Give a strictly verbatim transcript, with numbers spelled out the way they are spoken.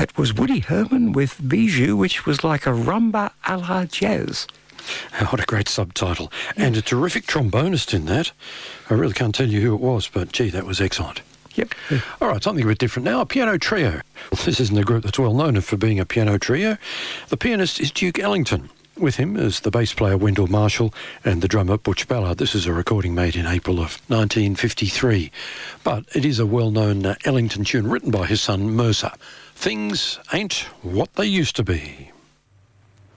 That was Woody Herman with Bijou, which was like a rumba a la jazz. What a great subtitle. And a terrific trombonist in that. I really can't tell you who it was, but gee, that was excellent. Yep. All right, something a bit different now. A piano trio. This isn't a group that's well known for being a piano trio. The pianist is Duke Ellington. With him is the bass player Wendell Marshall and the drummer Butch Ballard. This is a recording made in April of nineteen fifty-three. But it is a well-known uh, Ellington tune written by his son Mercer. Things ain't what they used to be.